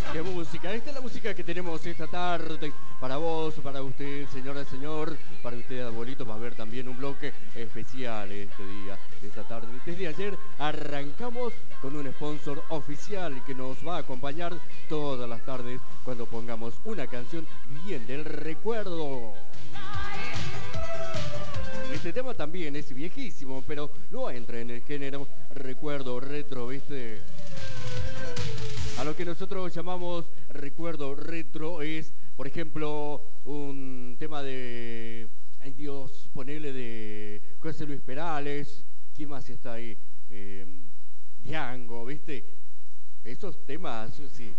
Qué música, esta es la música que tenemos esta tarde para vos, para usted, señora, señor, para usted, abuelito. Va a haber también un bloque especial este día, esta tarde. Desde ayer arrancamos con un sponsor oficial que nos va a acompañar todas las tardes cuando pongamos una canción bien del recuerdo. Este tema también es viejísimo, pero no entra en el género recuerdo retro, ¿viste? A lo que nosotros llamamos recuerdo retro es, por ejemplo, un tema de, ay Dios, ponele de José Luis Perales. ¿Quién más está ahí? Django, ¿viste? Esos temas, sí.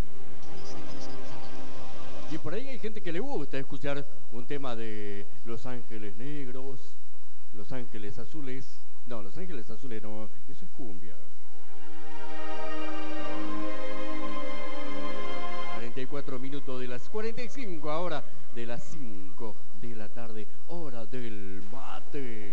Y por ahí hay gente que le gusta escuchar un tema de Los Ángeles Negros, Los Ángeles Azules. No, Los Ángeles Azules no, eso es cumbia. 44 minutos de las 45, ahora de las 5 de la tarde, hora del mate.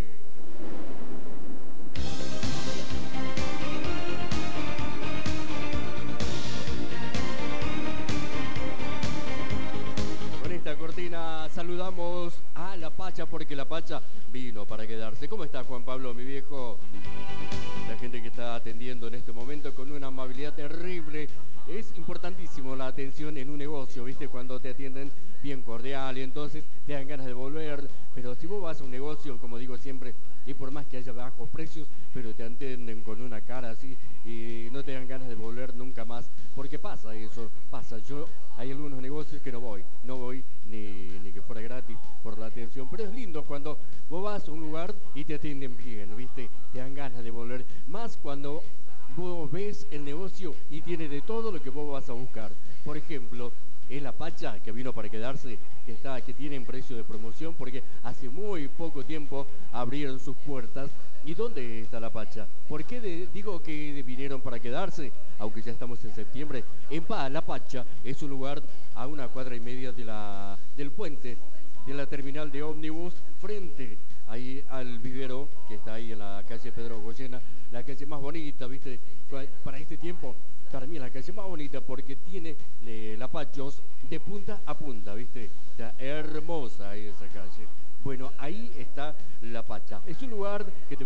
Con esta cortina saludamos a La Pacha porque La Pacha vino para quedarse. ¿Cómo está, Juan Pablo, mi viejo? La gente que está atendiendo en este momento con una amabilidad terrible. Es importantísimo la atención en un negocio, ¿viste? Cuando te atienden bien cordial y entonces te dan ganas de volver. Pero si vos vas a un negocio, como digo siempre, y por más que haya bajos precios, pero te atienden con una cara así y no te dan ganas de volver nunca más. Porque pasa eso, pasa. Hay algunos negocios que no voy ni que fuera gratis por la atención. Pero es lindo cuando vos vas a un lugar y te atienden bien, ¿viste? Te dan ganas de volver. Más cuando vos ves el negocio y tiene de todo lo que vos vas a buscar. Por ejemplo, es La Pacha, que vino para quedarse, que tienen precio de promoción, porque hace muy poco tiempo abrieron sus puertas. ¿Y dónde está La Pacha? ¿Por qué digo que vinieron para quedarse? Aunque ya estamos en septiembre. En Paz, La Pacha es un lugar a 1,25 cuadras del puente, de la terminal de ómnibus, frente ahí al vivero que está ahí en la calle Pedro Goyena, la calle más bonita, ¿viste? Para este tiempo, también la calle más bonita porque tiene La Pachos de punta a punta, ¿viste? Está hermosa esa calle. Bueno, ahí está La Pacha. Es un lugar que te